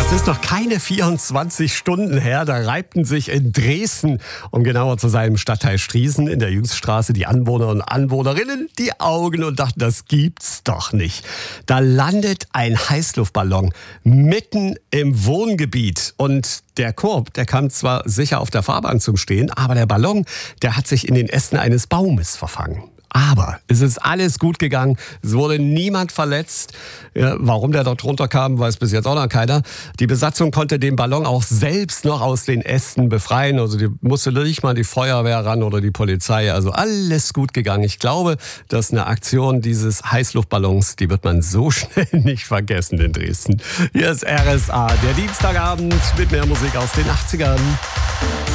Das ist noch keine 24 Stunden her. Da reibten sich in Dresden, um genauer zu sein, im Stadtteil Striesen in der Jüngststraße, die Anwohner und Anwohnerinnen die Augen und dachten, das gibt's doch nicht. Da landet ein Heißluftballon mitten im Wohngebiet und der Korb, der kam zwar sicher auf der Fahrbahn zum Stehen, aber der Ballon, der hat sich in den Ästen eines Baumes verfangen. Aber es ist alles gut gegangen, es wurde niemand verletzt. Ja, warum der dort runterkam, weiß bis jetzt auch noch keiner. Die Besatzung konnte den Ballon auch selbst noch aus den Ästen befreien. Also die musste nicht mal die Feuerwehr ran oder die Polizei. Also alles gut gegangen. Ich glaube, dass eine Aktion dieses Heißluftballons, die wird man so schnell nicht vergessen in Dresden. Hier ist RSA, der Dienstagabend mit mehr Musik aus den 80ern.